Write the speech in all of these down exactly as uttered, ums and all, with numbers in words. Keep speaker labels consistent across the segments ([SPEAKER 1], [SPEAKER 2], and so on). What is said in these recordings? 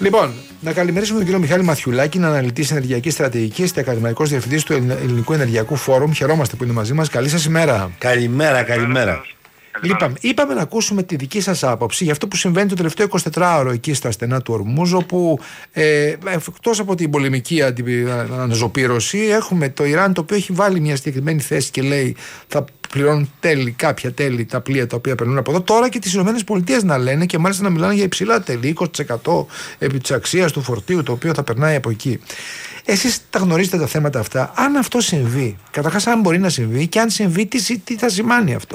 [SPEAKER 1] Λοιπόν, να καλημερίσουμε τον κύριο Μιχάλη Μαθιουλάκη, αναλυτή ενεργειακή στρατηγική και ακαδημαϊκό διευθυντή του Ελληνικού Ενεργειακού Φόρουμ. Χαιρόμαστε που είναι μαζί μας. Καλή σας ημέρα.
[SPEAKER 2] Καλημέρα, καλημέρα.
[SPEAKER 1] Λοιπόν, είπαμε να ακούσουμε τη δική σας άποψη για αυτό που συμβαίνει το τελευταίο εικοσιτετράωρο εκεί στα στενά του Ορμούζ, όπου ε, εκτός από την πολεμική αναζωπήρωση, έχουμε το Ιράν το οποίο έχει βάλει μια συγκεκριμένη θέση και λέει θα πληρώνουν τέλη, κάποια τέλη τα πλοία τα οποία περνούν από εδώ. Τώρα και τις ΗΠΑ να λένε και μάλιστα να μιλάνε για υψηλά τέλη, είκοσι τοις εκατό επί της αξίας του φορτίου το οποίο θα περνάει από εκεί. Εσείς τα γνωρίζετε τα θέματα αυτά. Αν αυτό συμβεί, καταρχάς αν μπορεί να συμβεί και αν συμβεί, τι, τι θα σημάνει αυτό?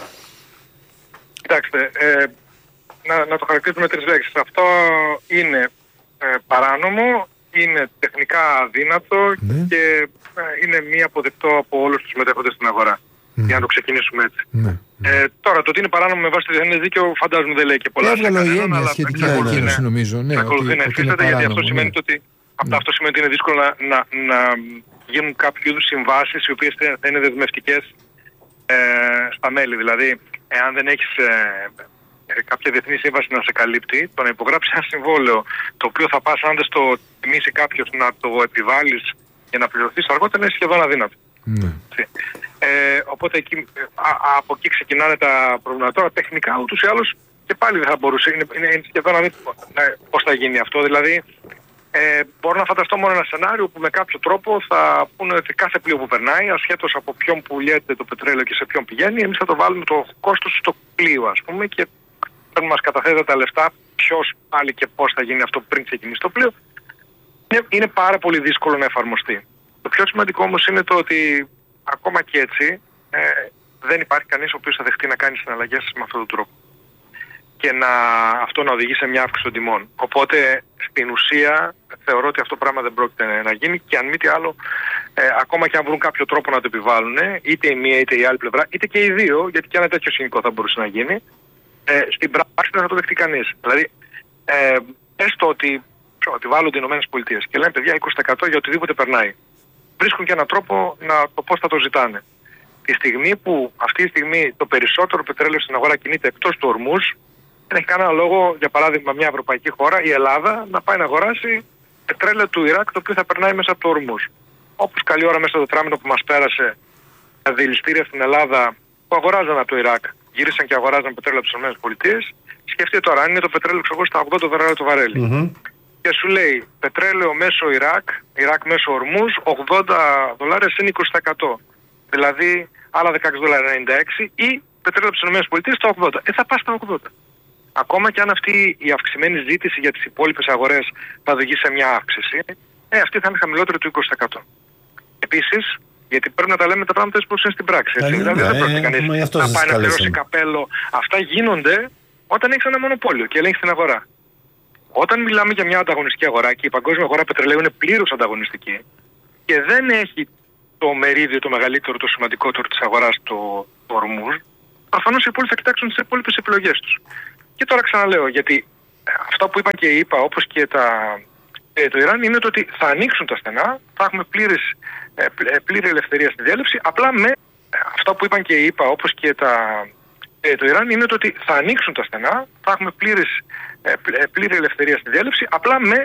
[SPEAKER 3] Κοιτάξτε, ε, να, να το χαρακτηρίσουμε με τρεις λέξεις. Αυτό είναι ε, παράνομο, είναι τεχνικά αδύνατο
[SPEAKER 1] ναι.
[SPEAKER 3] και ε, είναι μη αποδεκτό από όλους τους συμμετέχοντες στην αγορά. Mm. Για να το ξεκινήσουμε έτσι.
[SPEAKER 1] Ναι.
[SPEAKER 3] Ε, τώρα, το ότι είναι παράνομο με βάση το διεθνές δίκαιο, φαντάζομαι δεν λέει και πολλά.
[SPEAKER 1] Έβγαλε η έννοια σχετικά εκείνος, νομίζω. Ναι,
[SPEAKER 3] εξακολουθεί να υφίσταται, γιατί αυτό σημαίνει
[SPEAKER 1] ναι.
[SPEAKER 3] ότι, ναι. αυτό σημαίνει ότι είναι δύσκολο να, να, να γίνουν κάποιου είδους συμβάσεις οι οποίες θα είναι δεσμευτικές ε, στα μέλη. Δηλαδή, εάν δεν έχεις ε, ε, κάποια διεθνή σύμβαση να σε καλύπτει, το να υπογράψεις ένα συμβόλαιο το οποίο θα πας, αν δεν στο τιμήσει κάποιος, να το επιβάλλεις για να πληρωθείς αργότερα, είναι σχεδόν αδύνατο.
[SPEAKER 1] Ναι.
[SPEAKER 3] Ε, οπότε εκεί, α, από εκεί ξεκινάνε τα προβλήματα. Τώρα τεχνικά ούτως ή άλλως και πάλι δεν θα μπορούσε, είναι, είναι, είναι σχεδόν αδύνατο πώς θα γίνει αυτό. Δηλαδή ε, μπορώ να φανταστώ μόνο ένα σενάριο που με κάποιο τρόπο θα πούνε ότι κάθε πλοίο που περνάει, ασχέτως από ποιον πουλιέται το πετρέλαιο και σε ποιον πηγαίνει, εμείς θα το βάλουμε το κόστος στο πλοίο, ας πούμε, και πρέπει να μας καταθέτει τα λεφτά ποιος πάλι και πώς θα γίνει αυτό πριν ξεκινήσει το πλοίο. Είναι, είναι πάρα πολύ δύσκολο να εφαρμοστεί. Το πιο σημαντικό όμως είναι το ότι ακόμα και έτσι ε, δεν υπάρχει κανείς ο οποίος θα δεχτεί να κάνει συναλλαγές με αυτόν τον τρόπο και να, αυτό να οδηγεί σε μια αύξηση των τιμών. Οπότε στην ουσία θεωρώ ότι αυτό το πράγμα δεν πρόκειται να γίνει, και αν μη τι άλλο, ε, ακόμα και αν βρουν κάποιο τρόπο να το επιβάλλουν, είτε η μία είτε η άλλη πλευρά, είτε και οι δύο, γιατί και ένα τέτοιο σκηνικό θα μπορούσε να γίνει, ε, στην πράξη δεν θα το δεχτεί κανείς. Δηλαδή, ε, έστω ότι, ότι βάλλονται οι ΗΠΑ και λένε παιδιά είκοσι τοις εκατό για οτιδήποτε περνάει, βρίσκουν και έναν τρόπο να το πώς θα το ζητάνε. Τη στιγμή που αυτή τη στιγμή το περισσότερο πετρέλαιο στην αγορά κινείται εκτός του Ορμούζ, δεν έχει κανένα λόγο, για παράδειγμα, μια ευρωπαϊκή χώρα, η Ελλάδα, να πάει να αγοράσει πετρέλαιο του Ιράκ το οποίο θα περνάει μέσα από το Ορμούζ. Όπως καλή ώρα μέσα στο τετράμινο που μας πέρασε, τα δηληστήρια στην Ελλάδα που αγοράζαν από το Ιράκ, γύρισαν και αγοράζαν πετρέλαιο από τις ΗΠΑ. Σκεφτείτε τώρα, αν είναι το πετρέλαιο ξέρω, στα ογδόντα δολάρια το βαρέλι. Mm-hmm. Και σου λέει πετρέλαιο μέσω Ιράκ, Ιράκ μέσω Ορμούζ, ογδόντα δολάρια συν είκοσι τοις εκατό. Δηλαδή άλλα δεκαέξι δολάρια ενενήντα έξι, ή πετρέλαιο από τις ΗΠΑ στα ογδόντα. Ε, θα πας στα ογδόντα. Ακόμα και αν αυτή η αυξημένη ζήτηση για τις υπόλοιπες αγορές θα οδηγήσει σε μια αύξηση, ε, αυτή θα είναι χαμηλότερη του είκοσι τοις εκατό. Επίσης, γιατί πρέπει να τα λέμε τα πράγματα όπως είναι στην πράξη. Έτσι. Δηλαδή δεν πρόκειται κανείς να πάει να πληρώσει καπέλο. Αυτά γίνονται όταν έχεις ένα μονοπόλιο και ελέγχεις την αγορά. Όταν μιλάμε για μια ανταγωνιστική αγορά, και η παγκόσμια αγορά πετρελαίου είναι πλήρως ανταγωνιστική και δεν έχει το μερίδιο το μεγαλύτερο, το σημαντικότερο της αγοράς το, το Ορμούζ, προφανώς οι υπόλοιποι θα κοιτάξουν τις υπόλοιπες επιλογές τους. Και τώρα ξαναλέω, γιατί αυτά που είπαν και οι ΗΠΑ, όπως και τα, ε, το Ιράν, είναι το ότι θα ανοίξουν τα στενά, θα έχουμε πλήρης, ε, πλήρη ελευθερία στη διέλευση, απλά με αυτά που είπαν και οι ΗΠΑ, όπως και τα, ε, το Ιράν, είναι το ότι θα ανοίξουν τα στενά, θα έχουμε πλήρης, ε, πλήρη ελευθερία στη διέλευση, απλά με